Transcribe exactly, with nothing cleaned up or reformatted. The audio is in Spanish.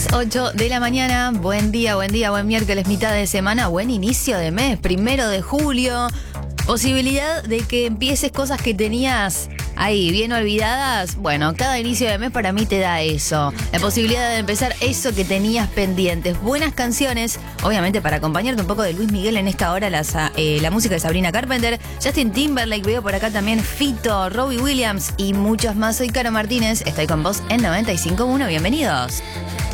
Las ocho de la mañana, buen día, buen día, buen miércoles, mitad de semana, buen inicio de mes, primero de julio. Posibilidad de que empieces cosas que tenías ahí bien olvidadas. Bueno, cada inicio de mes para mí te da eso. La posibilidad de empezar eso que tenías pendientes. Buenas canciones, obviamente para acompañarte un poco de Luis Miguel en esta hora, las, eh, la música de Sabrina Carpenter, Justin Timberlake, veo por acá también Fito, Robbie Williams y muchos más. Soy Caro Martínez, estoy con vos en noventa y cinco punto uno, bienvenidos.